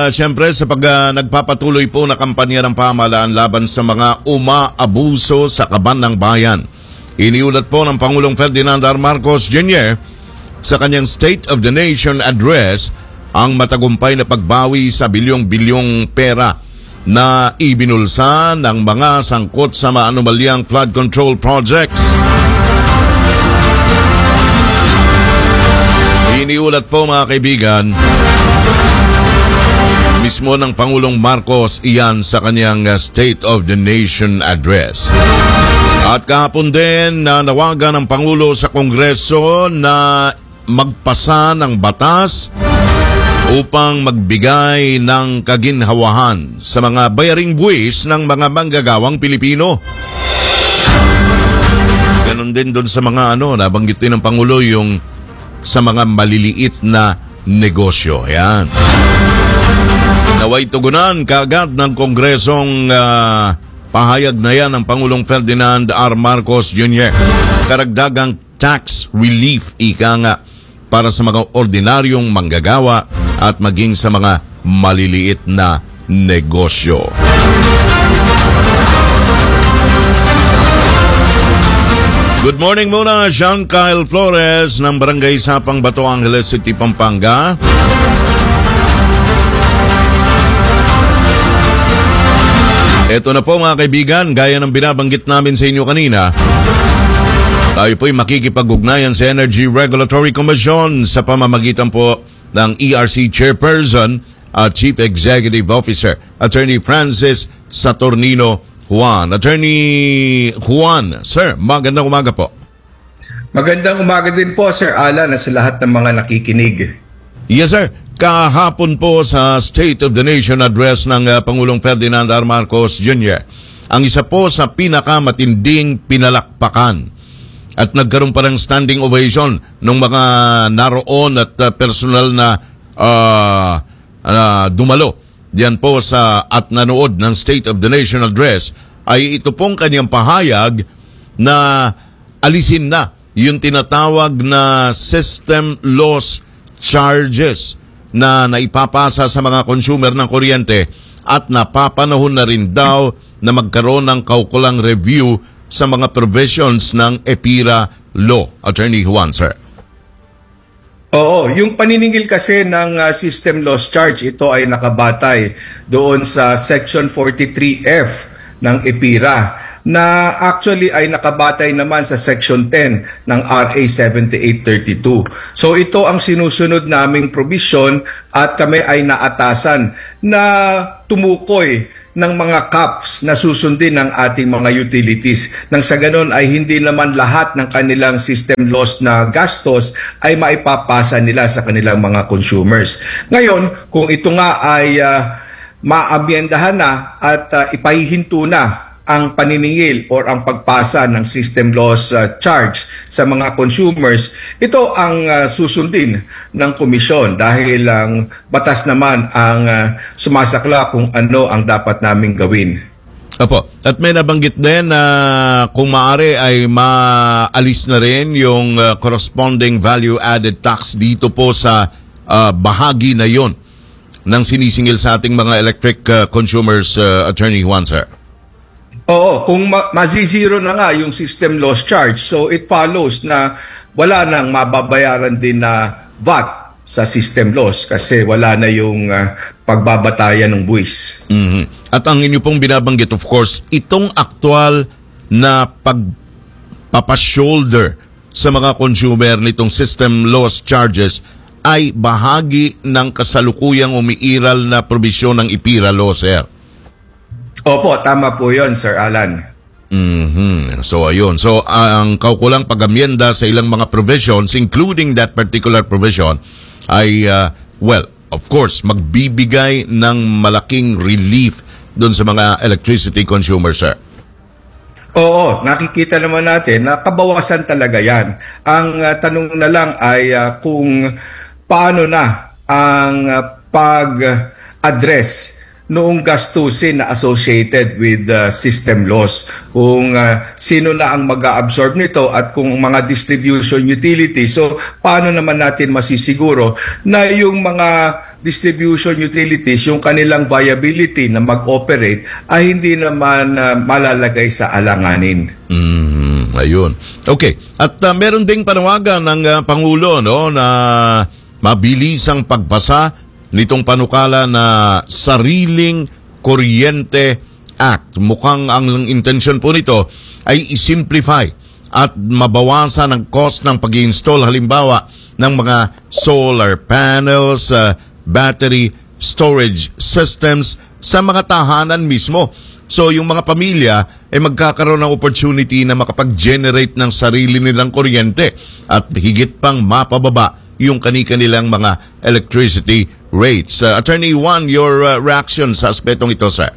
siyempre sa nagpapatuloy po na kampanya ng pamahalaan laban sa mga umaabuso sa kaban ng bayan. Iniulat po ng Pangulong Ferdinand R. Marcos Jr. sa kanyang State of the Nation address ang matagumpay na pagbawi sa bilyong-bilyong pera na ibinulsa ng mga sangkot sa maanumalyang flood control projects. Iniulat po mga kaibigan mismo ng Pangulong Marcos iyan sa kanyang State of the Nation address. At kahapon din nawagan ng Pangulo sa Kongreso na magpasa ng batas upang magbigay ng kaginhawahan sa mga bayaring buwis ng mga manggagawang Pilipino. Ganon din doon sa mga nabanggit din ng Pangulo yung sa mga maliliit na negosyo. Yan. Naway tugunan kaagad ng Kongresong pahayag na yan ng Pangulong Ferdinand R. Marcos Jr. Karagdagang tax relief ika nga para sa mga ordinaryong manggagawa at maging sa mga maliliit na negosyo. Good morning muna, Jean Kyle Flores ng Barangay Sapang Bato Angeles City, Pampanga. Ito na po mga kaibigan, gaya ng binabanggit namin sa inyo kanina, tayo po'y makikipag-ugnayan sa Energy Regulatory Commission sa pamamagitan po ng ERC Chairperson at Chief Executive Officer, Attorney Francis Saturnino Juan. Attorney Juan, sir, magandang umaga po. Magandang umaga din po, Sir Alan, at sa lahat ng mga nakikinig. Yes, sir. Kahapon po sa State of the Nation address ng Pangulong Ferdinand R. Marcos Jr., ang isa po sa pinakamatinding pinalakpakan at nagkaroon pa ng standing ovation ng mga naroon at personal na dumalo diyan po sa at nanood ng State of the Nation address ay ito pong kanyang pahayag na alisin na yung tinatawag na system loss charges na naipapasa sa mga consumer ng kuryente at napapanahon na rin daw na magkaroon ng kaukulang review sa mga provisions ng EPIRA law. Attorney Juan, sir. Oo, yung paniningil kasi ng system loss charge, ito ay nakabatay doon sa Section 43F ng EPIRA na actually ay nakabatay naman sa Section 10 ng RA 7832. So ito ang sinusunod naming provision at kami ay naatasan na tumukoy ng mga caps na susundin ng ating mga utilities. Nang sa ganon ay hindi naman lahat ng kanilang system loss na gastos ay maipapasa nila sa kanilang mga consumers. Ngayon, kung ito nga ay maamyendahan na at ipahihinto na ang paniningil or ang pagpasa ng system loss charge sa mga consumers, ito ang susundin ng komisyon dahil ang batas naman ang sumasakla kung ano ang dapat naming gawin. Opo. At may nabanggit din na kung maaari ay maalis na rin yung corresponding value-added tax dito po sa bahagi na yon ng sinisingil sa ating mga electric consumers, Attorney Juan, sir. Oo, kung mazizero na nga yung system loss charge, so it follows na wala nang mababayaran din na VAT sa system loss kasi wala na yung pagbabatayan ng buwis. Mm-hmm. At ang inyo pong binabanggit, of course, itong aktual na pagpapashoulder sa mga consumer nitong system loss charges ay bahagi ng kasalukuyang umiiral na probisyon ng EPIRA law, sir. Opo, tama po yun, Sir Alan. Mm-hmm. So, ayun. So, ang kaukulang pag-amyenda sa ilang mga provisions, including that particular provision, ay, well, of course, magbibigay ng malaking relief doon sa mga electricity consumers, sir. Oo, nakikita naman natin na kabawasan talaga yan. Ang tanong na lang ay kung paano na ang pag-address noong gastusin na associated with system loss. Kung sino na ang mag-absorb nito at kung mga distribution utility. So, paano naman natin masisiguro na yung mga distribution utilities, yung kanilang viability na mag-operate ay hindi naman malalagay sa alanganin. Ayun. Okay. At meron ding panawagan ng Pangulo, no, na mabilisang pagbasa nitong panukala na Sariling Kuryente Act. Mukhang ang intention po nito ay i-simplify at mabawasan ang cost ng pag-install halimbawa ng mga solar panels, battery storage systems sa mga tahanan mismo. So yung mga pamilya ay magkakaroon ng opportunity na makapag-generate ng sarili nilang kuryente at higit pang mapababa yung kanilang mga electricity rates. Attorney Juan, your reaction sa aspetong ito, sir?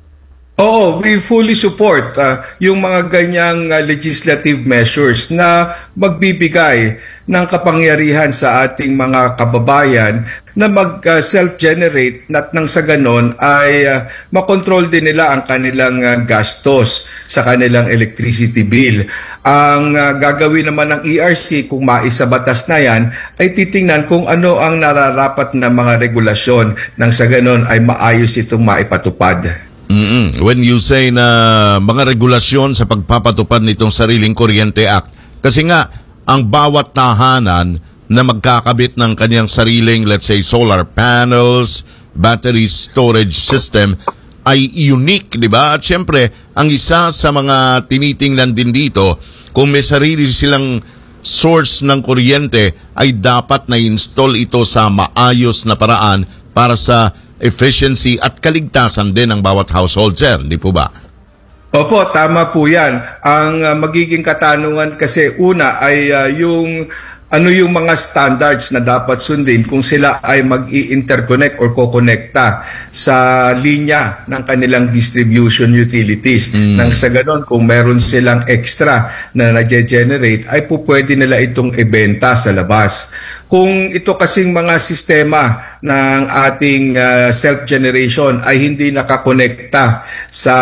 Oo, we fully support yung mga ganyang legislative measures na magbibigay ng kapangyarihan sa ating mga kababayan na mag-self-generate at nang sa ganon ay makontrol din nila ang kanilang gastos sa kanilang electricity bill. Ang gagawin naman ng ERC kung maisabatas na yan ay titingnan kung ano ang nararapat na mga regulasyon nang sa ganon ay maayos itong maipatupad. When you say na mga regulasyon sa pagpapatupad nitong Sariling Kuryente Act, kasi nga ang bawat tahanan na magkakabit ng kanyang sariling, let's say, solar panels, battery storage system ay unique, di ba? At syempre, ang isa sa mga tinitingnan din dito, kung may sarili silang source ng kuryente, ay dapat na install ito sa maayos na paraan para sa efficiency at kaligtasan din ng bawat household, sir. Hindi po ba? Opo, tama po yan. Ang magiging katanungan kasi una ay yung ano yung mga standards na dapat sundin kung sila ay mag-i-interconnect or kokonekta sa linya ng kanilang distribution utilities. Nang sa ganon, kung meron silang extra na na-generate, ay po pwede nila itong ibenta sa labas. Kung ito kasing mga sistema ng ating self-generation ay hindi nakakonekta sa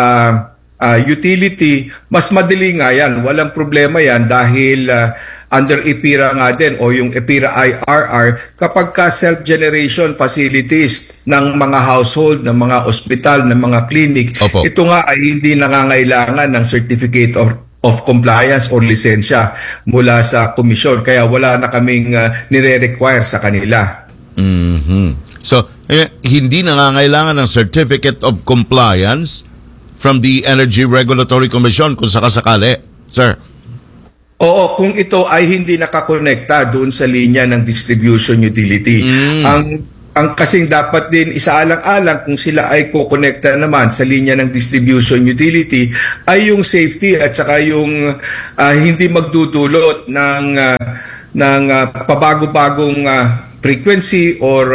utility, mas madali nga yan. Walang problema yan dahil under EPIRA nga din o yung EPIRA IRR, kapag ka self-generation facilities ng mga household, ng mga ospital, ng mga clinic, Opo. ito nga ay hindi nangangailangan ng certificate of compliance or lisensya mula sa komisyon. Kaya wala na kaming nire-require sa kanila. So, hindi nangangailangan ng certificate of compliance from the Energy Regulatory Commission kung sakasakali, sir? Oo, kung ito ay hindi nakakonekta doon sa linya ng distribution utility. Ang kasing dapat din isaalang-alang kung sila ay kukonekta naman sa linya ng distribution utility ay yung safety at saka yung hindi magdudulot ng pabago-bagong frequency or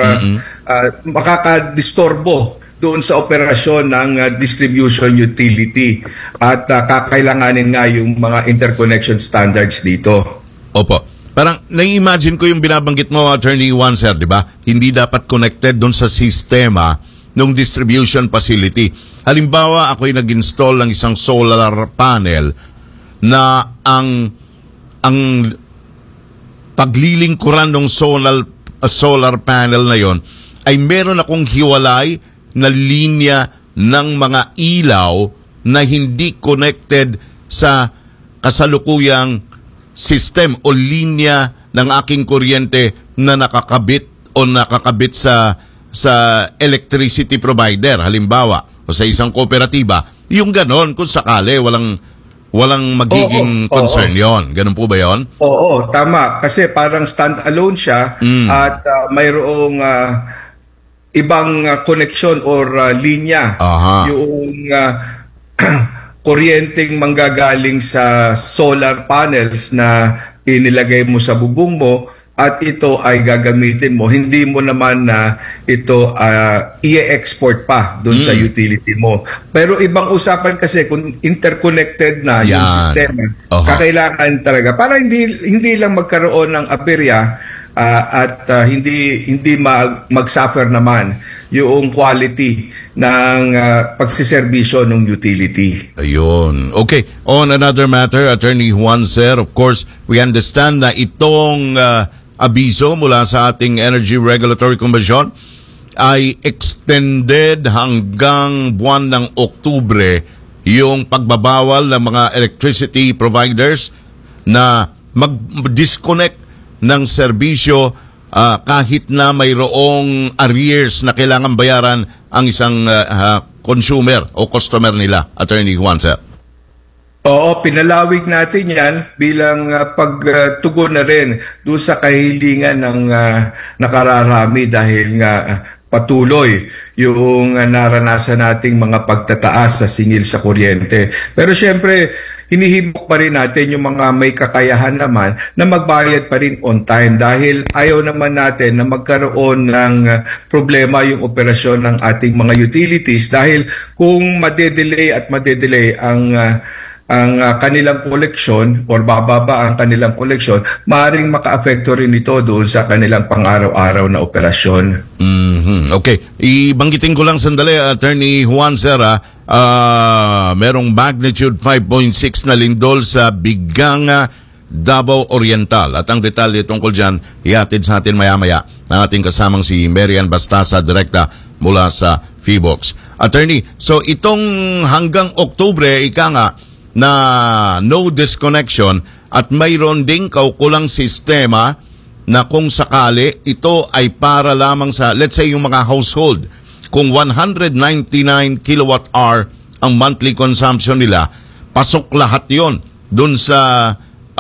makakadistorbo doon sa operasyon ng distribution utility at kakailanganin nga yung mga interconnection standards dito. Opo. Parang nai-imagine ko yung binabanggit mo, Attorney Juan, sir, di ba? Hindi dapat connected doon sa sistema ng distribution facility. Halimbawa, ako'y nag-install ng isang solar panel na ang paglilingkuran ng solar panel na yon ay meron akong hiwalay na linya ng mga ilaw na hindi connected sa kasalukuyang system o linya ng aking kuryente na nakakabit sa electricity provider, halimbawa, o sa isang kooperatiba. Yung ganon, kung sakali, walang magiging concern yon. Ganon po ba yon? Oo, tama. Kasi parang stand-alone siya at mayroong ibang connection or linya. Yung kuryenteng manggagaling sa solar panels na inilagay mo sa bubong mo at ito ay gagamitin mo. Hindi mo naman na ito i-export pa doon sa utility mo. Pero ibang usapan kasi kung interconnected na yung sistema, kakailangan talaga. Para hindi lang magkaroon ng aberya, hindi mag-suffer naman yung quality ng pagsiservisyo ng utility. Ayun. Okay. On another matter, Attorney Juan, sir, of course, we understand na itong abiso mula sa ating Energy Regulatory Commission ay extended hanggang buwan ng Oktubre yung pagbabawal ng mga electricity providers na mag-disconnect ng serbisyo kahit na mayroong arrears na kailangan bayaran ang isang consumer o customer nila, Attorney Juan, sir. Oo, pinalawig natin yan bilang pagtugon na rin doon sa kahilingan ng nakararami dahil nga patuloy yung naranasan nating mga pagtataas sa singil sa kuryente. Pero syempre, hinihimok pa rin natin yung mga may kakayahan naman na magbayad pa rin on time dahil ayaw naman natin na magkaroon ng problema yung operasyon ng ating mga utilities dahil kung madedelay ang kanilang koleksyon or bababa ang kanilang koleksyon, maaaring maka-apekto rin ito doon sa kanilang pang-araw-araw na operasyon. Okay. Ibanggitin ko lang sandali, Attorney Juan, sir, merong magnitude 5.6 na lindol sa Biganga, Davao Oriental. At ang detalye tungkol dyan, ihatid sa atin maya-maya ng ating kasamang si Marian Bastasa, direkta mula sa PHIVOLCS. Attorney, so itong hanggang Oktubre, ika nga, na no disconnection at mayroon ding kaukulang sistema na kung sakali ito ay para lamang sa, let's say, yung mga household. Kung 199 kilowatt-hour ang monthly consumption nila, pasok lahat yon dun sa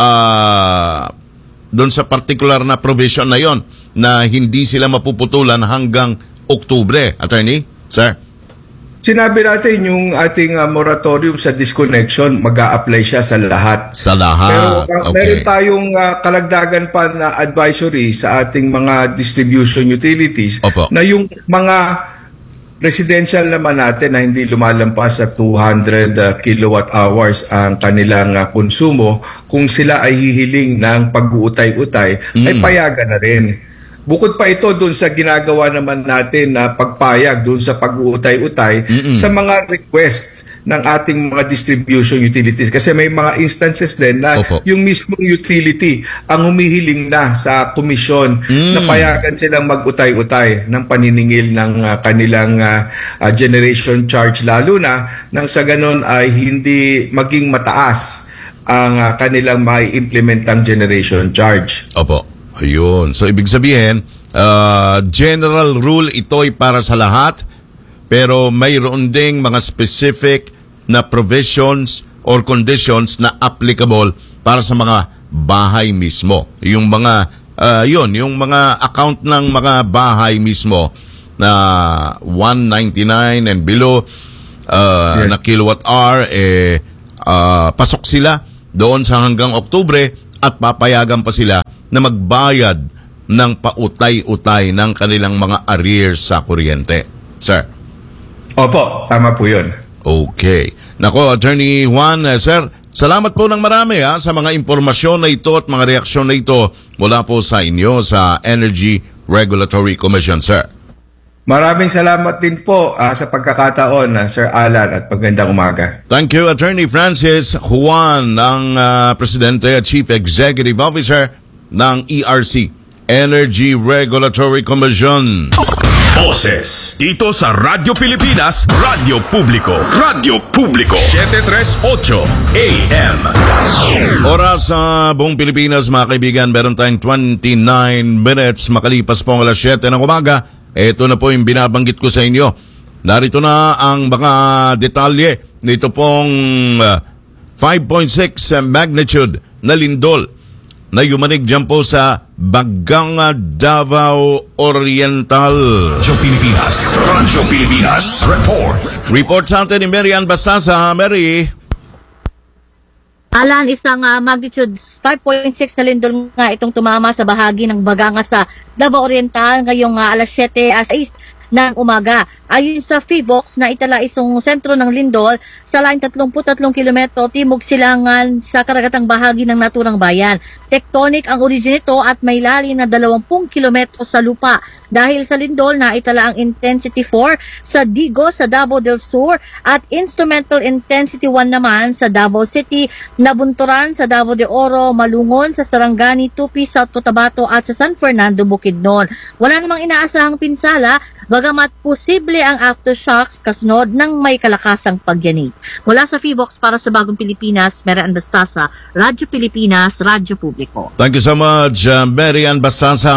particular na provision na yon na hindi sila mapuputulan hanggang Oktubre. Attorney, sir? Sinabi natin yung ating moratorium sa disconnection, mag-a-apply siya sa lahat. Sa lahat, pero okay. Meron tayong kalagdagan pa na advisory sa ating mga distribution utilities. Opo. Na yung mga residential naman natin na hindi lumalampas sa 200 kilowatt hours ang kanilang konsumo, kung sila ay hihiling ng pag-uutay-utay, ay payagan na rin. Bukod pa ito doon sa ginagawa naman natin na pagpayag doon sa pag-uutay-utay sa mga request ng ating mga distribution utilities. Kasi may mga instances din na yung mismong utility ang humihiling na sa komisyon na payagan silang mag-utay-utay ng paniningil ng kanilang generation charge, lalo na nang sa ganon ay hindi maging mataas ang kanilang mai-implementang generation charge. Opo. Ayun. So, ibig sabihin, general rule ito ay para sa lahat, pero mayroon ding mga specific na provisions or conditions na applicable para sa mga bahay mismo. Yung mga, yung mga account ng mga bahay mismo na 199 and below na kilowatt hour, pasok sila doon sa hanggang Oktubre at papayagan pa sila na magbayad ng pautay-utay ng kanilang mga arrears sa kuryente. Sir? Opo, tama po yun. Okay. Nako, Attorney Juan, sir, salamat po ng marami sa mga impormasyon na ito at mga reaksyon na ito mula po sa inyo sa Energy Regulatory Commission, sir. Maraming salamat din po sa pagkakataon, Sir Alan, at magandang umaga. Thank you, Attorney Francis Juan, ang Presidente at Chief Executive Officer ng ERC, Energy Regulatory Commission. Boses dito sa Radyo Pilipinas, Radyo Publiko. Radyo Publiko 738 AM. Oras sa buong Pilipinas, mga kaibigan, meron tayong 29 minutes makalipas po ang alas 7 ng umaga. Ito na po yung binabanggit ko sa inyo. Narito na ang mga detalye nito pong 5.6 magnitude na lindol na yumanig dyan po sa Biganga, Davao Oriental. Radyo Pilipinas, report. Report sa atin ni Marian Bastasa. Mary. Alan, isang magnitude 5.6 na lindol nga itong tumama sa bahagi ng Biganga sa Davao Oriental ngayong alas 7 ng umaga. Ayon sa PHIVOLCS na itala isang sentro ng lindol sa laing 33 kilometro timog silangan sa karagatang bahagi ng naturang bayan. Tectonic ang origin nito at may lalim na 20 kilometro sa lupa. Dahil sa lindol na itala ang intensity 4 sa Digo sa Davao del Sur at instrumental intensity 1 naman sa Davao City, Nabunturan sa Davao de Oro, Malungon sa Sarangani, Tupi sa Cotabato at sa San Fernando, Bukidnon. Wala namang inaasahang pinsala, bagamat posible ang aftershocks kasunod ng may kalakasang pagyanig. Mula sa PHIVOLCS para sa Bagong Pilipinas, Mary Ann Bastasa, Radyo Pilipinas, Radyo Publiko. Thank you so much, Mary Ann Bastasa.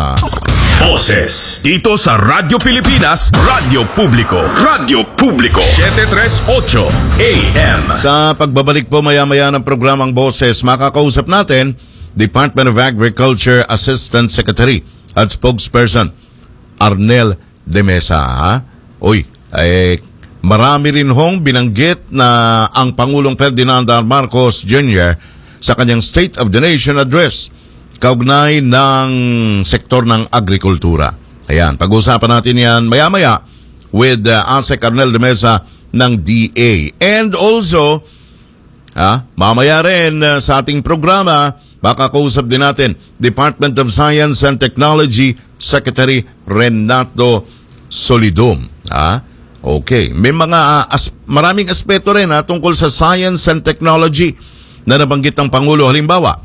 Boses dito sa Radyo Pilipinas, Radyo Publiko. Radyo Publiko 738 AM. Sa pagbabalik po maya-maya ng programang Boses, makakausap natin Department of Agriculture Assistant Secretary at Spokesperson Arnel de Mesa. Uy, marami rin hong binanggit na ang Pangulong Ferdinand R. Marcos Jr. sa kanyang State of the Nation address kaugnay ng sektor ng agrikultura. Ayan, pag-uusapan natin yan maya-maya with ASEC Arnel de Mesa ng DA. And also, mamaya rin sa ating programa, makakausap din natin Department of Science and Technology Secretary Renato Solidum. Okay, may mga maraming aspeto rin tungkol sa science and technology na nabanggit ng Pangulo. Halimbawa,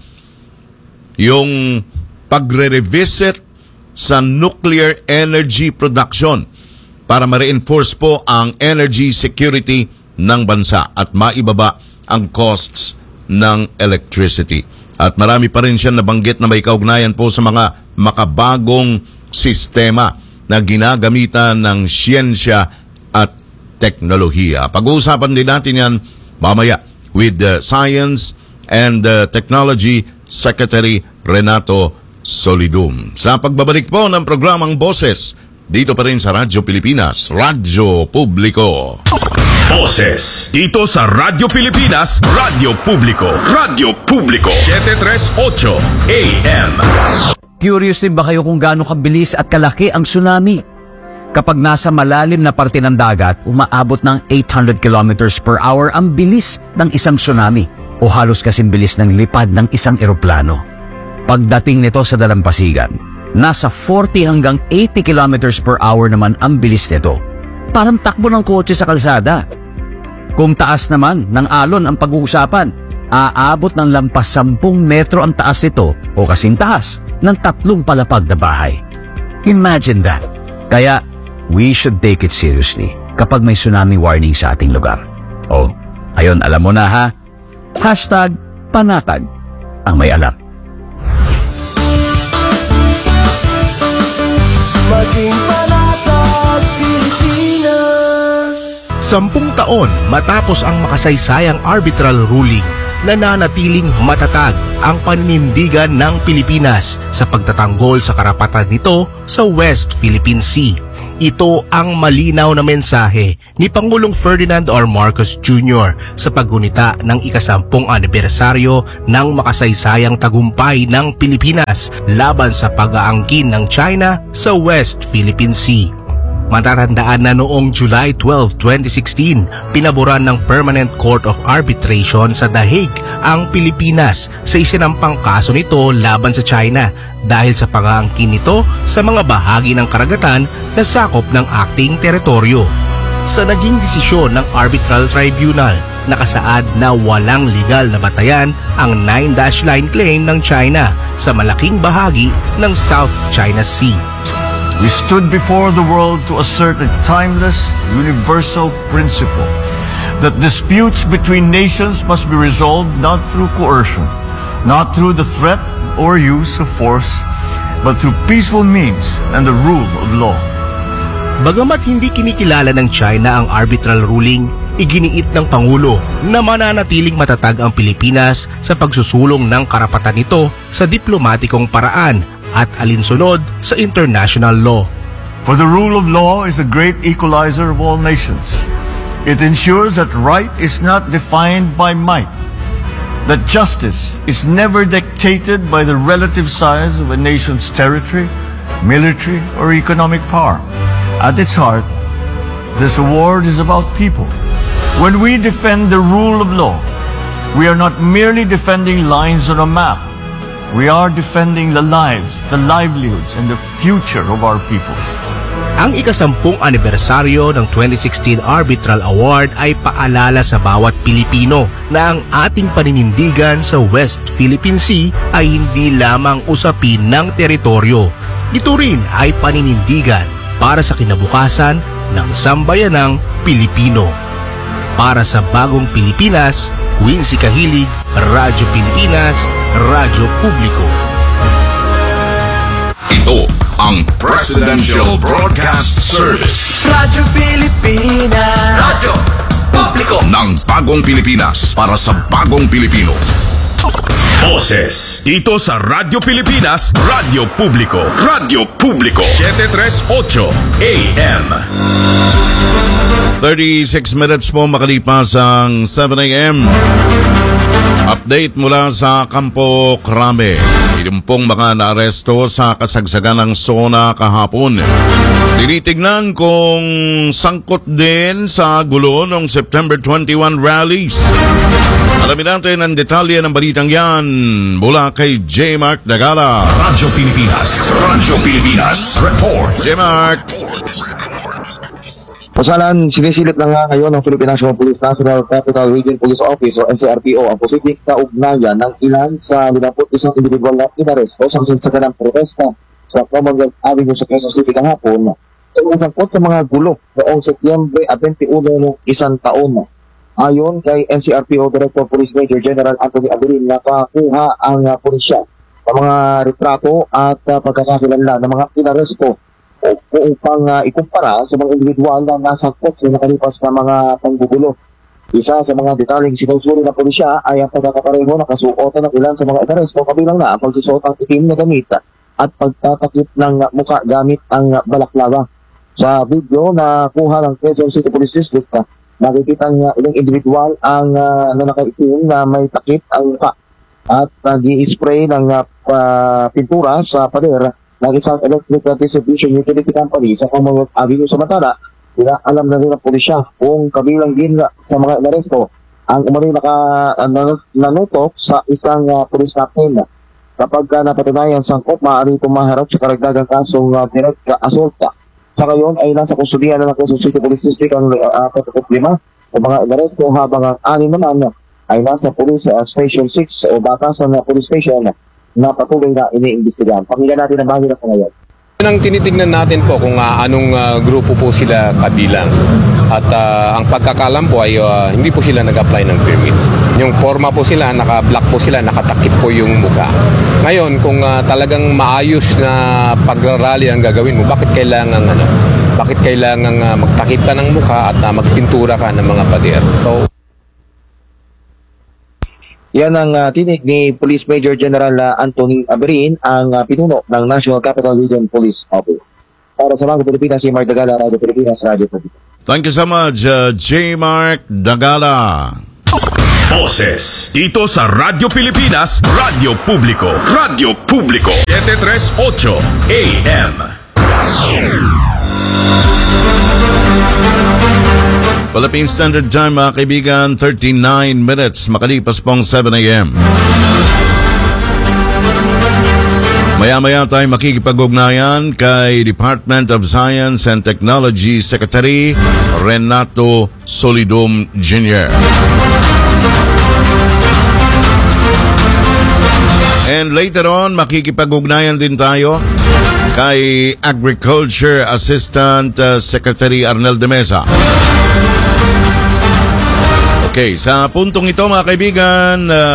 yung pagre-revisit sa nuclear energy production para ma-reinforce po ang energy security ng bansa at maibaba ang costs ng electricity. At marami pa rin siya nabanggit na may kaugnayan po sa mga makabagong sistema na ginagamitan ng siyensya at teknolohiya. Pag-uusapan din natin yan mamaya with Science and Technology Secretary Renato Solidum. Sa pagbabalik po ng programang Boses, dito pa rin sa Radyo Pilipinas, Radyo Publiko. Boses dito sa Radyo Pilipinas, Radyo Publiko. Radyo Publiko 738 AM. Curious din ba kayo kung gaano kabilis at kalaki ang tsunami? Kapag nasa malalim na parte ng dagat, umaabot ng 800 kilometers per hour ang bilis ng isang tsunami o halos kasing bilis ng lipad ng isang eroplano. Pagdating nito sa dalampasigan, nasa 40 hanggang 80 kilometers per hour naman ang bilis nito. Parang takbo ng kotse sa kalsada. Kung taas naman ng alon ang pag-uusapan, aabot ng lampas 10 metro ang taas nito o kasing taas ng 3 palapag na bahay. Imagine that. Kaya, we should take it seriously kapag may tsunami warning sa ating lugar. O, ayon alam mo na ha, #panatag ang may alam. Maging panatag Pilipinas. 10 taon matapos ang makasaysayang arbitral ruling, nananatiling matatag ang paninindigan ng Pilipinas sa pagtatanggol sa karapatan nito sa West Philippine Sea. Ito ang malinaw na mensahe ni Pangulong Ferdinand R. Marcos Jr. sa paggunita ng ika-10 anibersaryo ng makasaysayang tagumpay ng Pilipinas laban sa pag-aangkin ng China sa West Philippine Sea. Matatandaan na noong July 12, 2016, pinaboran ng Permanent Court of Arbitration sa The Hague ang Pilipinas sa isinampang kaso nito laban sa China dahil sa pag-aangkin nito sa mga bahagi ng karagatan na sakop ng acting teritoryo. Sa naging desisyon ng Arbitral Tribunal, nakasaad na walang legal na batayan ang 9-dash line claim ng China sa malaking bahagi ng South China Sea. We stood before the world to assert a timeless, universal principle that disputes between nations must be resolved not through coercion, not through the threat or use of force, but through peaceful means and the rule of law. Bagamat hindi kinikilala ng China ang arbitral ruling, iginiit ng Pangulo na mananatiling matatag ang Pilipinas sa pagsusulong ng karapatan nito sa diplomatikong paraan at alinsunod sa international law. For the rule of law is a great equalizer of all nations. It ensures that right is not defined by might, that justice is never dictated by the relative size of a nation's territory, military, or economic power, At its heart, this award is about people. When we defend the rule of law, we are not merely defending lines on a map. We are defending the lives, the livelihoods, and the future of our peoples. Ang ika-10 anibersaryo ng 2016 Arbitral Award ay paalala sa bawat Pilipino na ang ating paninindigan sa West Philippine Sea ay hindi lamang usapin ng teritoryo. Ito rin ay paninindigan para sa kinabukasan ng sambayanang Pilipino. Para sa bagong Pilipinas, Quincy Kahilig, Radyo Pilipinas, Radyo Publiko. Ito ang Presidential Broadcast Service. Radyo Pilipinas. Radyo Publiko Ng bagong Pilipinas para sa bagong Pilipino. Boses dito sa Radyo Pilipinas, Radyo Publiko. Radyo Publiko 738 AM. 36 minutes po makalipas ang 7 a.m. Update mula sa Campo Crame. 70 mga naaresto sa kasagsagan ng SONA kahapon. Tinitignan kung sangkot din sa gulo ng September 21 rallies. Alamin natin ang detalye ng balitang yan mula kay J. Mark Dagala. Radyo Pilipinas. Radyo Pilipinas. Report. J. Mark. Pasalan, sinisilip na nga ngayon ng Philippine National Police National Capital Region Police Office o NCRPO ang posibleng kaugnayan ng ilan sa 51 individual na inaresto sa kasagsagan ng protesta sa Commonwealth Avenue sa Quezon City kahapon sa mga sangkot sa mga gulo noong Setyembre 21 ng isang taon. Ayon kay NCRPO Director Police Major General Anthony Aberin, nakakuha ang pulisya ng mga retrato at pagkakakilanlan ng mga inaresto upang ikumpara sa mga individual na nasangkot sa nakalipas na mga panggugulo. Isa sa mga detaling sinusuri ng pulisya ay ang pagkakapareho na kasuotan ng ilan sa mga inaresto, kabilang na ang pagsusuot ng itim na damit at pagtatakip ng muka gamit ang balaklava. Sa video na kuha ng Quezon City Police District, nakikita ng ilang individual ang nanakaitim na may takip ang muka at nag-i-spray ng pintura sa pader ng isang electric distribution utility company sa Commonwealth Avenue sa Matala. Alam na rin ang pulisya kung kabilang din sa mga inaresto ang umano'y nanutok sa isang police captain. Kapag napatunayan sangkot, maaari itong maharap sa karagdagang kasong direct assault. Sa ngayon ay nasa kustudiyan na ng Quezon City Police District ang 45 sa mga inaresto, habang ang 6 naman ay nasa Police Station 6 o Batasan na Police Station na patuloy na iniimbestigahan. Pakinggan natin ang bahagi ng ngayon. Ang tinitignan natin po kung anong grupo po sila kabilang. At ang pagkakalam po ay hindi po sila nag-apply ng permit. Yung forma po sila, naka-black po sila, nakatakip po yung mukha. Ngayon, kung talagang maayos na pagrarally ang gagawin mo, bakit kailangan magtakip ka ng mukha at magpintura ka ng mga pader? So, yan ang tinig ni Police Major General Anthony Aberin, ang pinuno ng National Capital Region Police Office. Para sa mga Pilipinas, si Mark Dagala, Radio Pilipinas, Radio Publiko. Thank you so much, J. Mark Dagala. Boses dito sa Radyo Pilipinas, Radyo Publiko. Radyo Publiko 738 AM. Philippine Standard Time, mga kaibigan, 39 minutes makalipas pong 7 a.m. Maya-maya tayo makikipag-ugnayan kay Department of Science and Technology Secretary Renato Solidum Jr. And later on, makikipag-ugnayan din tayo kay Agriculture Assistant Secretary Arnel de Mesa. Okay, sa puntong ito mga kaibigan,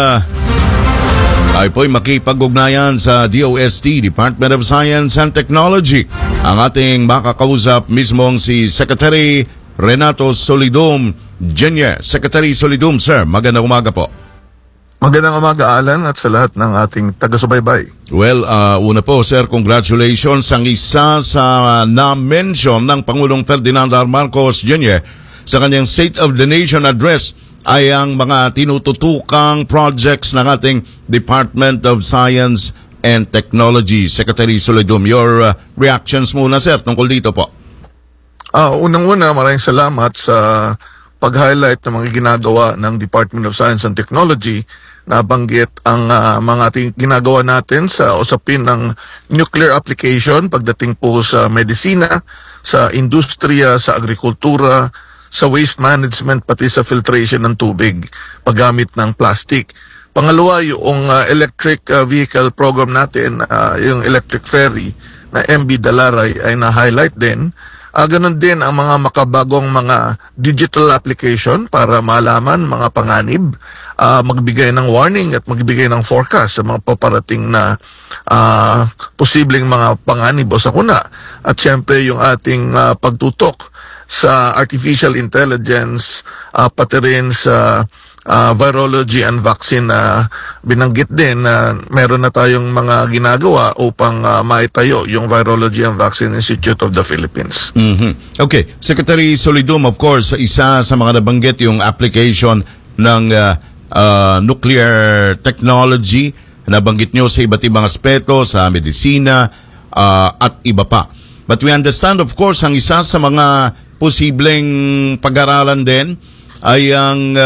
tayo po'y makipag-ugnayan sa DOST, Department of Science and Technology. Ang ating makakausap mismong si Secretary Renato Solidum Jr. Secretary Solidum, sir, magandang umaga po. Magandang umaga, Alan, at sa lahat ng ating taga-subaybay. Well, una po, sir, congratulations. Ang isa sa na-mention ng Pangulong Ferdinand R. Marcos Jr. sa kanyang State of the Nation address ay ang mga tinututukang projects ng ating Department of Science and Technology. Secretary Solidum, your reactions muna, sir, tungkol dito po. Unang-una, maraming salamat sa pag-highlight ng mga ginagawa ng Department of Science and Technology. Nabanggit ang mga ginagawa natin sa usapin ng nuclear application pagdating po sa medisina, sa industriya, sa agrikultura, sa waste management, pati sa filtration ng tubig, paggamit ng plastic. Pangalawa, yung electric vehicle program natin, yung electric ferry na MB Dalaray ay na-highlight din. Ganon din ang mga makabagong mga digital application para malaman mga panganib, magbigay ng warning at magbigay ng forecast sa mga paparating na posibleng mga panganib o sakuna. At syempre yung ating pagtutok sa artificial intelligence, pati rin sa virology and vaccine na binanggit din na meron na tayong mga ginagawa upang maitayo yung Virology and Vaccine Institute of the Philippines. Okay, Secretary Solidum, of course, isa sa mga nabanggit yung application ng nuclear technology, nabanggit nyo sa iba't ibang aspeto, sa medisina at iba pa. But we understand, of course, ang isa sa mga posibleng pag-aralan din ay ang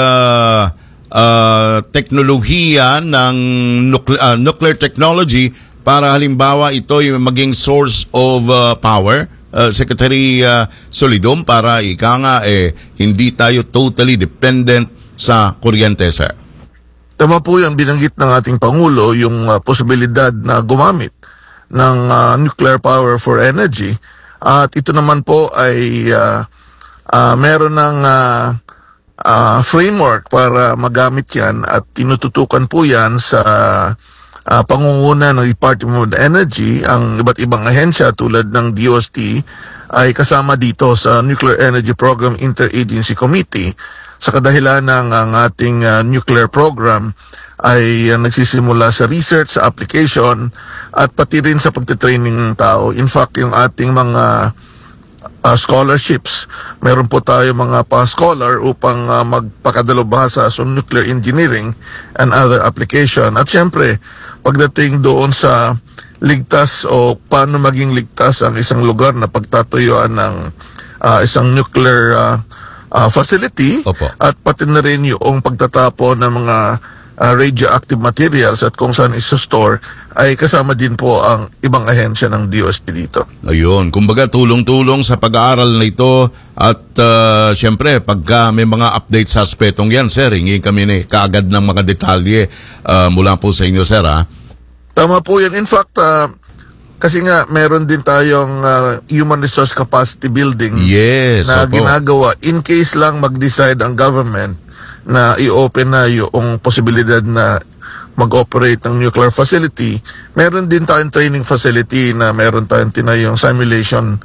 teknolohiya ng nuclear technology para halimbawa ito yung maging source of power, Secretary Solidum, para hindi tayo totally dependent sa kuryente, sir. Tama po yan, binanggit ng ating Pangulo yung posibilidad na gumamit ng nuclear power for energy. At ito naman po ay meron ng framework para magamit yan at tinututukan po yan sa pangunguna ng Department of Energy. Ang iba't ibang ahensya tulad ng DOST ay kasama dito sa Nuclear Energy Program Interagency Committee sa kadahilan ng ang ating nuclear program ay nagsisimula sa research, sa application at pati rin sa pagtitraining ng tao. In fact, yung ating mga scholarships, meron po tayo mga pa-scholar upang magpakadalubhasa sa nuclear engineering and other application. At syempre, pagdating doon sa ligtas o paano maging ligtas ang isang lugar na pagtatuyuan ng isang nuclear facility. Opo. At pati na rin yung pagtatapon ng mga radioactive materials at kung saan isa-store ay kasama din po ang ibang ahensya ng DOST dito. Ayun, kumbaga tulong-tulong sa pag-aaral na ito at syempre pagka may mga update sa aspetong yan, sir, hingin kami kaagad ng mga detalye mula po sa inyo, sir, ha? Tama po yan. In fact, kasi nga meron din tayong human resource capacity building na opo, ginagawa in case lang mag-decide ang government na i-open na yung posibilidad na mag-operate ng nuclear facility. Meron din tayong training facility na meron tayong tinayong simulation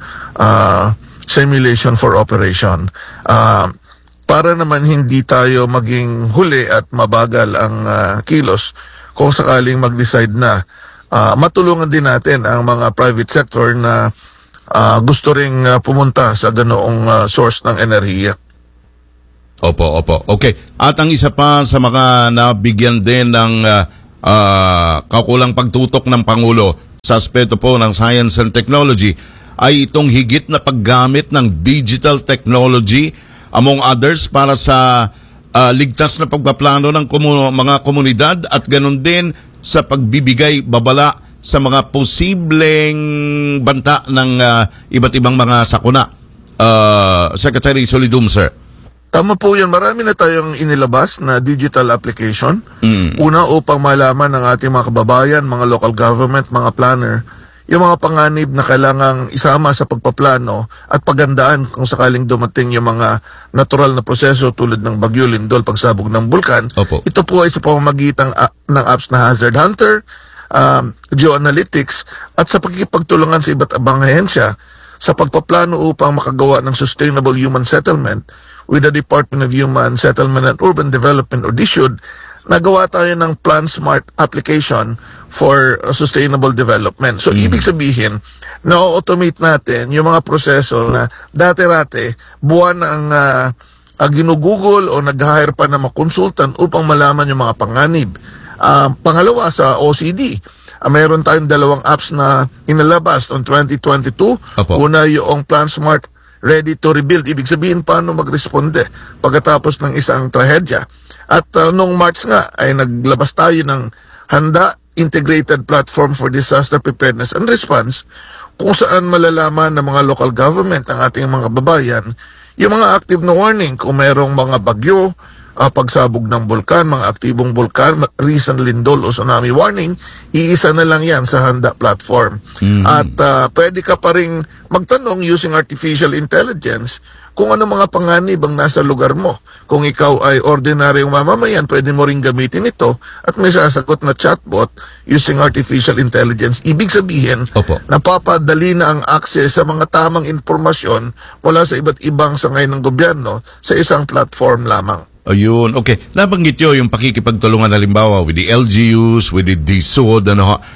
for operation. Para naman hindi tayo maging huli at mabagal ang kilos kung sakaling mag-decide na matulungan din natin ang mga private sector na gusto ring pumunta sa ganoong source ng enerhiya. Opo. Okay. At ang isa pa sa mga nabigyan din ng kakulang pagtutok ng Pangulo sa aspeto po ng science and technology ay itong higit na paggamit ng digital technology among others para sa ligtas na pagpaplano ng mga komunidad at ganun din sa pagbibigay babala sa mga posibleng banta ng iba't ibang mga sakuna. Secretary Solidum, sir. Tama po yan. Marami na tayong inilabas na digital application. Una, upang malaman ng ating mga kababayan, mga local government, mga planner, yung mga panganib na kailangang isama sa pagpaplano at pagandaan kung sakaling dumating yung mga natural na proseso tulad ng Bagyo Lindol, pagsabog ng bulkan. Opo. Ito po ay sa pamamagitan ng apps na Hazard Hunter, Geoanalytics, at sa pagkikipagtulungan sa iba't ibang ahensya sa pagpaplano upang makagawa ng sustainable human settlement with the Department of Human Settlement and Urban Development or DSUD. Nagawa tayo ng Plan Smart application for sustainable development. So, ibig sabihin, na-automate natin yung mga proseso na dati-rate, buwan ang ginugugol o nag-hire pa ng mga consultant upang malaman yung mga panganib. Pangalawa, sa OCD, mayroon tayong 2 apps na inalabas noong 2022. Opo. Una yung Plan Smart ready to rebuild. Ibig sabihin, paano magresponde pagkatapos ng isang trahedya. At noong March nga ay naglabas tayo ng Handa Integrated Platform for Disaster Preparedness and Response, kung saan malalaman ng mga local government, ng ating mga babayan, yung mga active na warning kung mayroong mga bagyo, pagsabog ng bulkan, mga aktibong bulkan, recent lindol o tsunami warning, iisa na lang yan sa Handa platform. At pwede ka pa rin magtanong using artificial intelligence kung ano mga panganib ang nasa lugar mo. Kung ikaw ay ordinaryong mamamayan, pwede mo rin gamitin ito at may sasagot na chatbot using artificial intelligence. Ibig sabihin, napapadali na ang access sa mga tamang informasyon mula sa iba't ibang sangay ng gobyerno sa isang platform lamang. Ayun, okay. Nabanggit nyo yung pakikipagtulungan halimbawa with the LGUs, with the DSUD,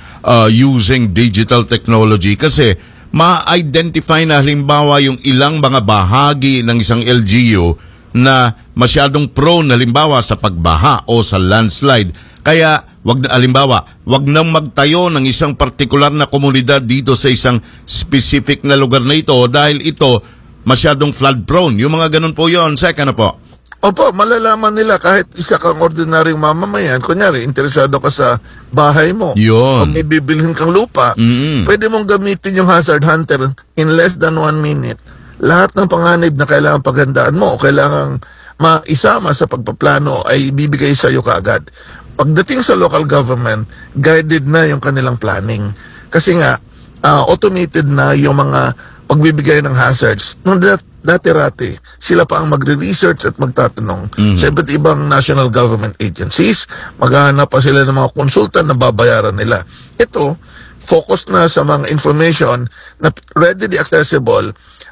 using digital technology kasi ma-identify na halimbawa yung ilang mga bahagi ng isang LGU na masyadong prone halimbawa sa pagbaha o sa landslide. Kaya wag nang magtayo ng isang partikular na komunidad dito sa isang specific na lugar na ito dahil ito masyadong flood prone. Yung mga ganun po yun. Second po. Opo, malalaman nila kahit isa kang ordinaryong mamamayan. Kunyari, interesado ka sa bahay mo. Yun. O may bibilhin kang lupa. Pwede mong gamitin yung Hazard Hunter in less than 1 minute. Lahat ng panganib na kailangan paghandaan mo o kailangan maisama sa pagpaplano ay bibigay sa iyo kaagad. Pagdating sa local government, guided na yung kanilang planning. Kasi nga, automated na yung mga pagbibigay ng hazards. Nung dati-rati, sila pa ang magre-research at magtatanong sa iba't ibang national government agencies. Maghahanap pa sila ng mga konsultan na babayaran nila. Ito, focus na sa mga information na readily accessible,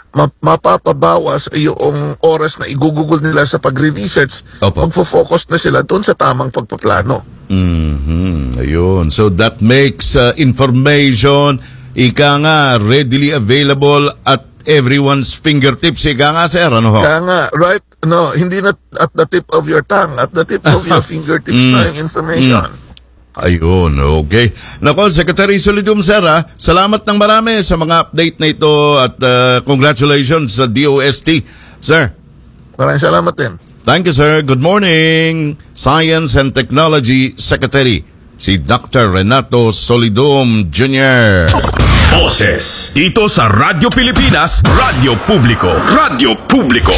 mapapabawas yung oras na igugugol nila sa pagre-research. Magfo-focus na sila doon sa tamang pagpaplano. Ayun. So that makes information readily available at everyone's fingertips. Ika nga, sir. Ano ho? Ika nga, right? No, hindi na at the tip of your tongue, at the tip of your fingertips na yung information. Ayun, okay. Nako, Secretary Solidum, sir, salamat ng marami sa mga update na ito at congratulations sa DOST, sir. Maraming salamat din. Thank you, sir. Good morning, Science and Technology Secretary, si Dr. Renato Solidum Jr. Boses dito sa Radyo Pilipinas, Radyo Publiko, Radyo Publiko,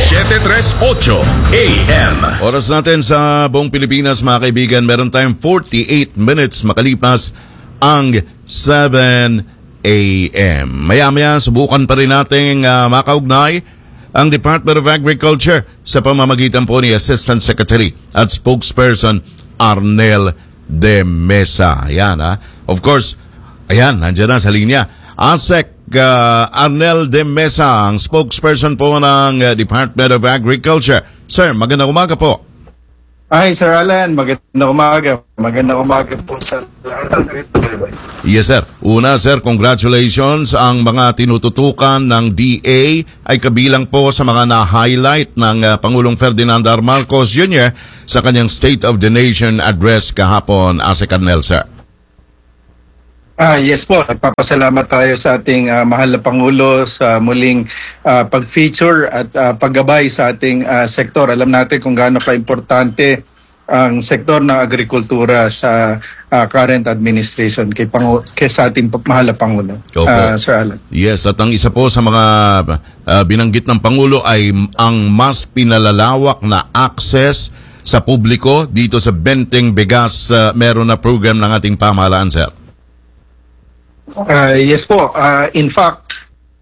738 AM. Oras natin sa buong Pilipinas, mga kaibigan, meron tayong 48 minutes makalipas ang 7 AM. Maya-maya, subukan pa rin nating makaugnay ang Department of Agriculture sa pamamagitan po ni Assistant Secretary at Spokesperson Arnel de Mesa. Ayan, of course, ayan, nandiyan na sa linya. ASEC Arnel de Mesa, ang spokesperson po ng Department of Agriculture. Sir, magandang umaga po. Hi, Sir Alan. Magandang umaga. Magandang umaga po sa lahat. Yes, sir. Una, sir, congratulations. Ang mga tinututukan ng DA ay kabilang po sa mga na-highlight ng Pangulong Ferdinand R. Marcos Jr. sa kanyang State of the Nation address kahapon, ASEC Arnel, sir. Yes po, nagpapasalamat tayo sa ating mahal na Pangulo sa muling pag-feature at paggabay sa ating sektor. Alam natin kung gaano ka-importante ang sektor ng agrikultura sa current administration kay sa ating mahal na Pangulo, Sir Alan. Yes, at ang isa po sa mga binanggit ng Pangulo ay ang mas pinalalawak na access sa publiko dito sa Benteng Bigas. Meron na program ng ating pamahalaan, sir. Yes po. In fact,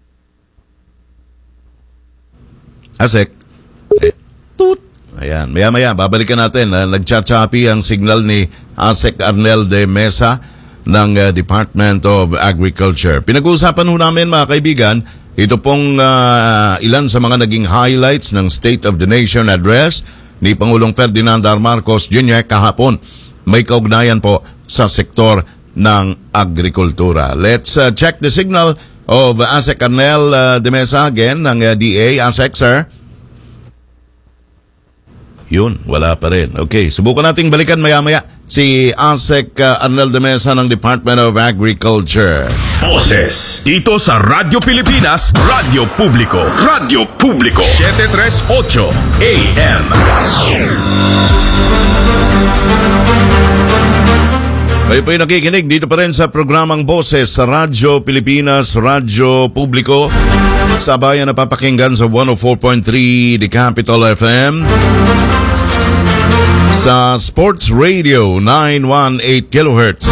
ASEC. Toot. Ayan, maya-maya, babalikan natin. Nagchat-choppy ang signal ni ASEC Arnel de Mesa ng Department of Agriculture. Pinag-uusapan ho namin, mga kaibigan, ito pong ilan sa mga naging highlights ng State of the Nation address ni Pangulong Ferdinand R. Marcos Jr. kahapon. May kaugnayan po sa sektor ng agrikultura. Let's check the signal of ASEC Arnel de Mesa again ng DA. ASEC, sir? Yun, wala pa rin. Okay, subukan nating balikan maya-maya si ASEC Arnel de Mesa ng Department of Agriculture. Boses. Dito sa Radyo Pilipinas, Radyo Publiko. Radyo Publiko. 738 AM. Kayo po'y nakikinig dito pa rin sa programang Boses sa Radyo Pilipinas, Radyo Publiko. Sa bayan napapakinggan sa 104.3 The Capital FM. Sa Sports Radio 918 kHz.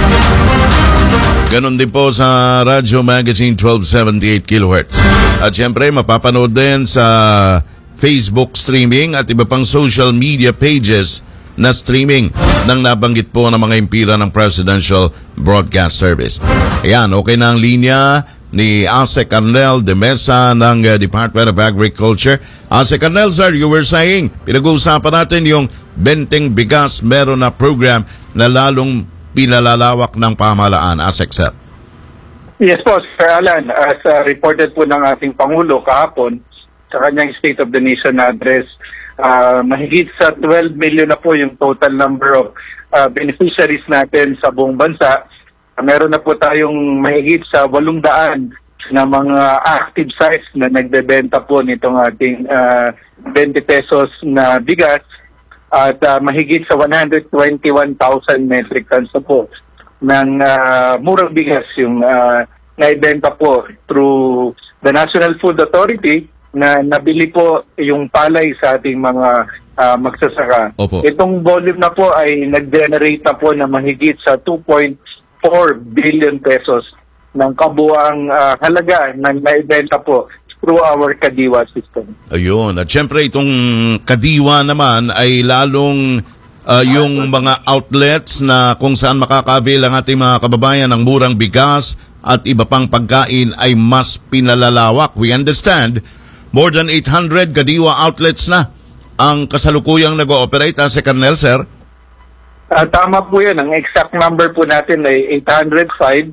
Ganon din po sa Radyo Magazine 1278 kHz. At syempre mapapanood din sa Facebook streaming at iba pang social media pages na streaming ng nabanggit po ng mga impira ng Presidential Broadcast Service. Ayan, okay na ang linya ni Ase Carnel de Mesa ng Department of Agriculture. Ase Carnel, sir, you were saying, pinag-uusapan natin yung Benteng Bigas meron na program na lalong pinalalawak ng pamahalaan. Ase, sir. Yes po, Sir Alan. As reported po ng ating Pangulo kahapon sa kanyang State of the Nation address, mahigit sa 12 million na po yung total number of beneficiaries natin sa buong bansa. Meron na po tayong mahigit sa 800 na mga active sites na nagbebenta po nitong ating 20 pesos na bigas at mahigit sa 121,000 metric tons na po ng murang bigas yung naibenta po through the National Food Authority na nabili po yung palay sa ating mga magsasaka. Opo. Itong volume na po ay nag-generate na po na mahigit sa 2.4 billion pesos ng kabuang halaga na naibenta po through our Kadiwa system. Ayun. At syempre itong Kadiwa naman ay lalong yung mga outlets na kung saan makaka-avail ang ating mga kababayan ng murang bigas at iba pang pagkain ay mas pinalalawak. We understand more than 800 Kadiwa outlets na ang kasalukuyang nag-ooperate. Ase Carnel, sir? Tama po yan. Ang exact number po natin ay 805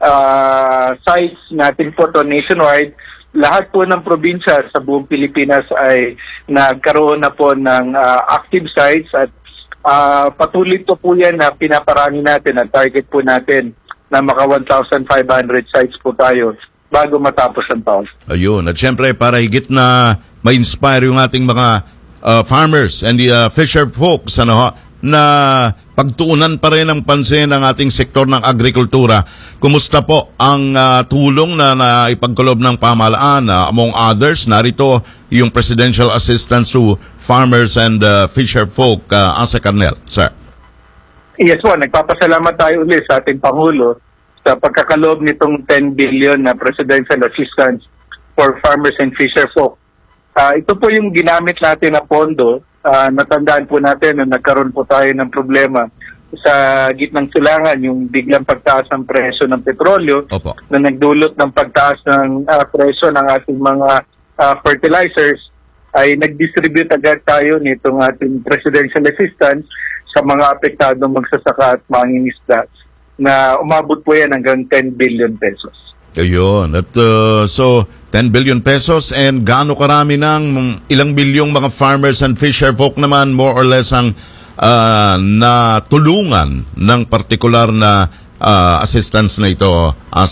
sites natin po to nationwide. Lahat po ng probinsya sa buong Pilipinas ay nagkaroon na po ng active sites at patuloy po yan na pinaparami natin at target po natin na maka 1,500 sites po tayo bago matapos ang taon. Ayun. At syempre, para higit na ma-inspire yung ating mga farmers and the fisher folks na pagtuunan pa rin ang pansin ng ating sektor ng agrikultura. Kumusta po ang tulong na ipagkulob ng pamahalaan? Among others, narito yung Presidential Assistance to Farmers and Fisher Folk. Ase Carnel, sir. Yes po, nagpapasalamat tayo ulit sa ating Pangulo sa pagkakaloob nitong 10 billion na Presidential Assistance for Farmers and Fisher Folk. Ito po yung ginamit natin na pondo. Natandaan po natin na nagkaroon po tayo ng problema sa gitnang silangan, yung biglang pagtaas ng presyo ng petrolyo. Opo. Na nagdulot ng pagtaas ng presyo ng ating mga fertilizers, ay nag-distribute agad tayo nitong ating Presidential Assistance sa mga apektadong magsasaka at mangingisda na umabot po yan hanggang 10 billion pesos. Ayun. At so 10 billion pesos and gaano karami ng ilang bilyong mga farmers and fisher folk naman more or less ang natulungan ng partikular na assistance na ito,